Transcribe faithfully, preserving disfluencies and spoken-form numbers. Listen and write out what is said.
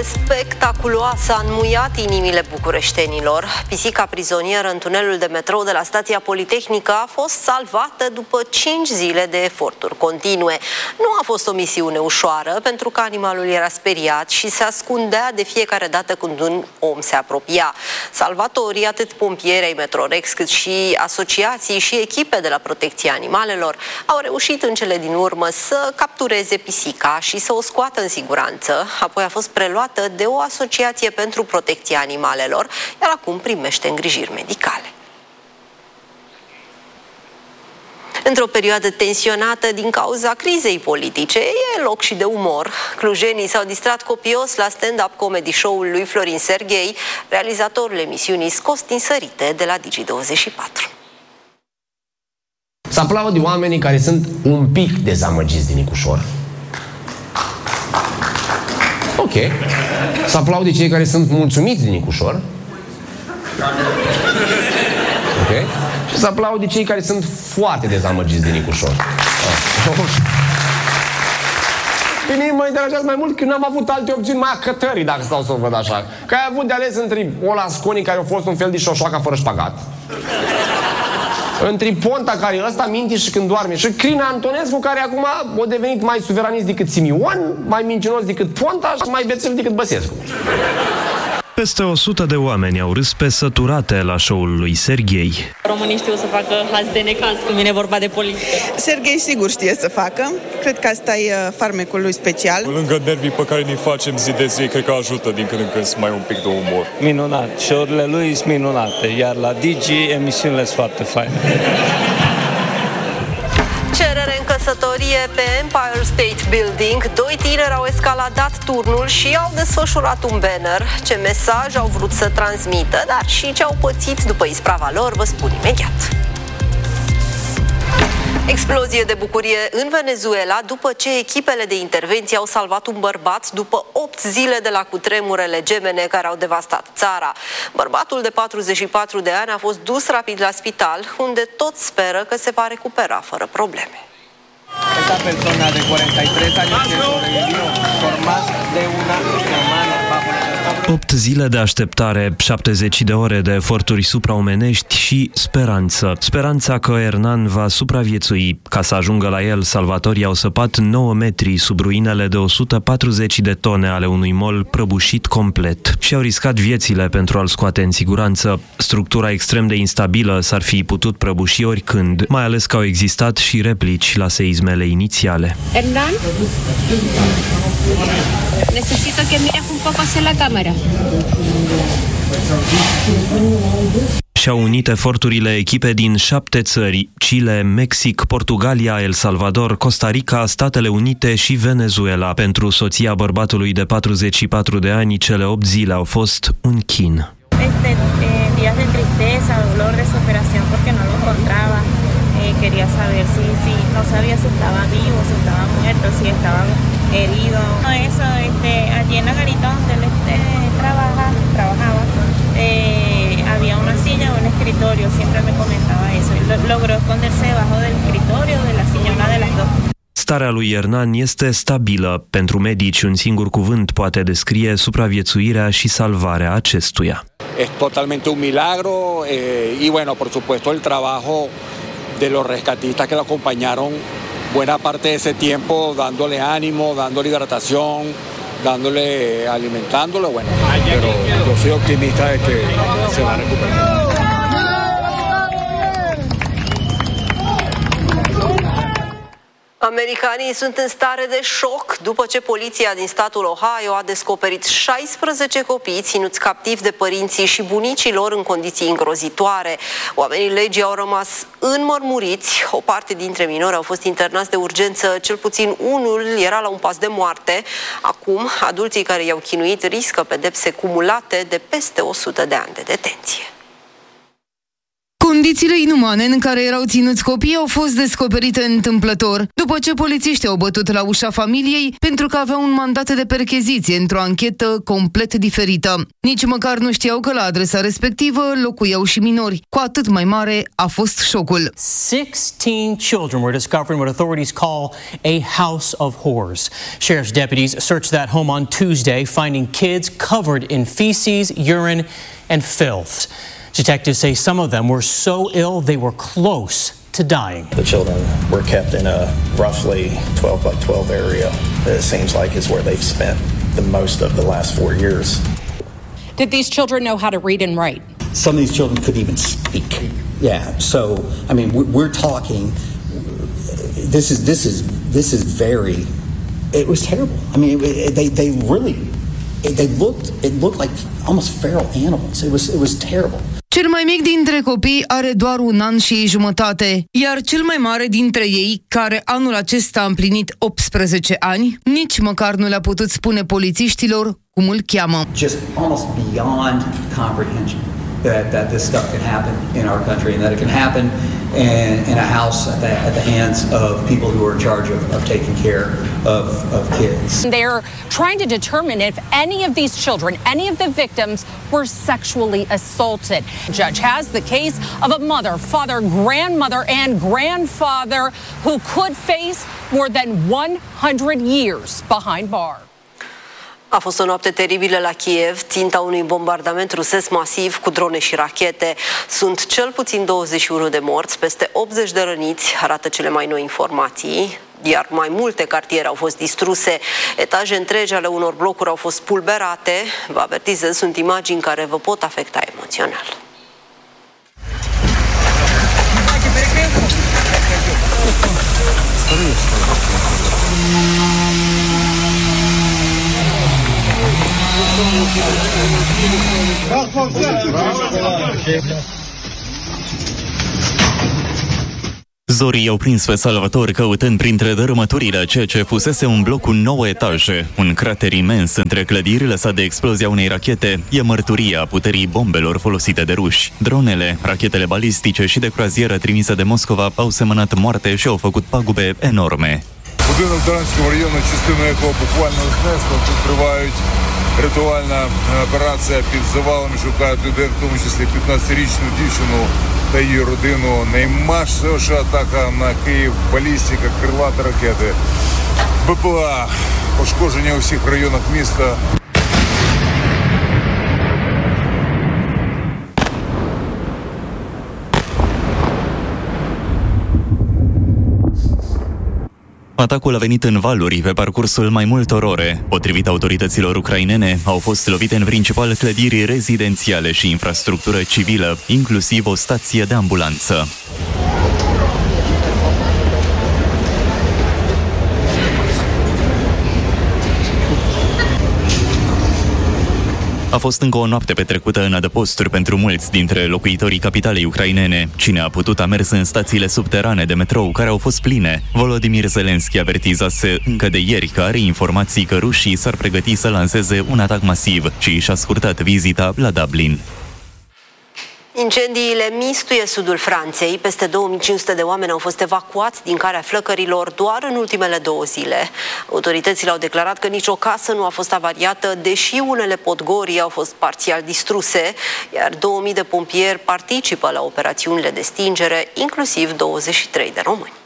spectaculoasă a înmuiat inimile bucureștenilor. Pisica prizonieră în tunelul de metrou de la stația Politehnică a fost salvată după cinci zile de eforturi continue. Nu a fost o misiune ușoară, pentru că animalul era speriat și se ascundea de fiecare dată când un om se apropia. Salvatorii, atât pompieri ai Metrorex, cât și asociații și echipe de la Protecția Animalelor, au reușit în cele din urmă să captureze pisica și să o scoată în siguranță. Apoi a fost preluată de o asociație pentru protecția animalelor, iar acum primește îngrijiri medicale. Într-o perioadă tensionată din cauza crizei politice, e loc și de umor. Clujenii s-au distrat copios la stand-up comedy show-ul lui Florin Serghei, realizatorul emisiunii scos din sărite de la Digi douăzeci și patru. Să aplaudi oamenii care sunt un pic dezamăgiți din Nicușor. Ok. Să aplaude cei care sunt mulțumiți din Nicușor. Ok. Și să aplaude cei care sunt foarte dezamăgiți din Nicușor. Pe mine mă interesează mai mult că nu am avut alte opțiuni mai acătării, dacă stau să o văd așa. Că ai avut de ales între Ola Sconi, care a fost un fel de șoșoaca fără șpagat, între Ponta, care e ăsta minte și când doarme, și Crina Antonescu, care acum a devenit mai suveranist decât Simion, mai mincinos decât Ponta și mai bețel decât Băsescu. Peste o sută de oameni au râs pe săturate la show-ul lui Serghei. Românii știu să facă haz de necaz când vine vorba de politică. Serghei sigur știe să facă. Cred că asta e farmecul lui special. Lângă nervii pe care ne facem zi de zi, cred că ajută din când în când să mai un pic de umor. Minunat. Show-urile lui sunt minunate, iar la Digi emisiunile sunt foarte faine. Cerere în căsătorie pe Empire State Building. Doi tineri au escaladat turnul și au desfășurat un banner. Ce mesaj au vrut să transmită, dar și ce au pățit după isprava lor, vă spun imediat. Explozie de bucurie în Venezuela după ce echipele de intervenție au salvat un bărbat după opt zile de la cutremurele gemene care au devastat țara. Bărbatul de patruzeci și patru de ani a fost dus rapid la spital, unde toți speră că se va recupera fără probleme. Esta persona de cuarenta y tres años que sobrevivió por más de una semana bajo la opt zile de așteptare, șaptezeci de ore de eforturi supraomenești și speranță. Speranța că Hernan va supraviețui. Ca să ajungă la el, salvatorii au săpat nouă metri sub ruinele de o sută patruzeci de tone ale unui mol prăbușit complet și au riscat viețile pentru a-l scoate în siguranță. Structura extrem de instabilă s-ar fi putut prăbuși oricând, mai ales că au existat și replici la seismele inițiale. Hernan? Necesito que mires un poco hacia la cámara. Și-au unit eforturile echipe din șapte țări: Chile, Mexic, Portugalia, El Salvador, Costa Rica, Statele Unite și Venezuela. Pentru soția bărbatului de patruzeci și patru de ani, cele opt zile au fost un chin. Este, eh, días de tristeza, dolor, desesperación porque no lo encontraba. Eh, quería saber si, si, no sabía si estaba vivo, si estaba muerto, si estaba herido. Eso, este, allí en la garita donde él este, trabaja, trabajaba, eh, había una silla o un escritorio, siempre me comentaba eso. Él logró esconderse debajo del escritorio, de la silla, una de las dos. Starea lui Hernan este stabilă. Pentru medici, un singur cuvânt poate descrie supraviețuirea și salvarea acestuia. Es totalmente un milagro eh, y bueno, por supuesto el trabajo de los rescatistas que lo acompañaron buena parte de ese tiempo, dándole ánimo, dándole hidratación, dándole, alimentándolo, bueno, pero yo soy optimista de que se va a recuperar. Americanii sunt în stare de șoc după ce poliția din statul Ohio a descoperit șaisprezece copii ținuți captivi de părinții și bunicii lor în condiții îngrozitoare. Oamenii legii au rămas înmărmuriți. O parte dintre minori au fost internați de urgență, cel puțin unul era la un pas de moarte. Acum, adulții care i-au chinuit riscă pedepse cumulate de peste o sută de ani de detenție. Cu Condițiile inumane în care erau ținuți copiii au fost descoperite întâmplător, după ce polițiștii au bătut la ușa familiei pentru că aveau un mandat de percheziție într-o anchetă complet diferită. Nici măcar nu știau că la adresa respectivă locuiau și minori. Cu atât mai mare a fost șocul. sixteen children were discovered in what authorities call a house of horrors. Sheriff's deputies searched that home on Tuesday, finding kids covered in feces, urine, and filth. Detectives say some of them were so ill they were close to dying. The children were kept in a roughly twelve by twelve area. It seems like it's where they've spent the most of the last four years. Did these children know how to read and write? Some of these children couldn't even speak. Yeah, so I mean, we're talking. This is this is this is very. It was terrible. I mean, they they really. They looked. It looked like almost feral animals. It was. It was terrible. Cel mai mic dintre copii are doar un an și jumătate, iar cel mai mare dintre ei, care anul acesta a împlinit optsprezece ani, nici măcar nu le-a putut spune polițiștilor cum îl cheamă. Just almost beyond comprehension that that this stuff can happen in our country and that it can happen in, in a house at the, at the hands of people who are in charge of, of taking care of, of kids. They're trying to determine if any of these children, any of the victims, were sexually assaulted. The judge has the case of a mother, father, grandmother, and grandfather who could face more than one hundred years behind bars. A fost o noapte teribilă la Kiev, ținta unui bombardament rusesc masiv cu drone și rachete. Sunt cel puțin douăzeci și unu de morți, peste optzeci de răniți, arată cele mai noi informații, iar mai multe cartiere au fost distruse. Etaje întregi ale unor blocuri au fost spulberate. Vă avertizez, sunt imagini care vă pot afecta emoțional. Zorii i-au prins pe salvatori căutând printre dărâmăturile ceea ce fusese un bloc cu nouă etaje. Un crater imens între clădiri lăsat de explozia unei rachete e mărturia puterii bombelor folosite de ruși. Dronele, rachetele balistice și de croazieră trimise de Moscova au semănat moarte și au făcut pagube enorme. Будинок Таранського району, частину якого буквально знесло, тут тривають ритуальна операція під завалами, шукають людей, в тому числі п'ятнадцятирічну дівчину та її родину. Наймасовіша атака на Київ, балістика, крилаті ракети, БПЛА, пошкодження у всіх районах міста. Atacul a venit în valuri pe parcursul mai multor ore. Potrivit autorităților ucrainene, au fost lovite în principal clădiri rezidențiale și infrastructură civilă, inclusiv o stație de ambulanță. A fost încă o noapte petrecută în adăposturi pentru mulți dintre locuitorii capitalei ucrainene. Cine a putut a mers în stațiile subterane de metrou, care au fost pline. Volodymyr Zelensky avertizase încă de ieri că are informații că rușii s-ar pregăti să lanseze un atac masiv și și-a scurtat vizita la Dublin. Incendiile mistuie sudul Franței. Peste două mii cinci sute de oameni au fost evacuați din calea flăcărilor doar în ultimele două zile. Autoritățile au declarat că nicio casă nu a fost avariată, deși unele podgorii au fost parțial distruse, iar două mii de pompieri participă la operațiunile de stingere, inclusiv douăzeci și trei de români.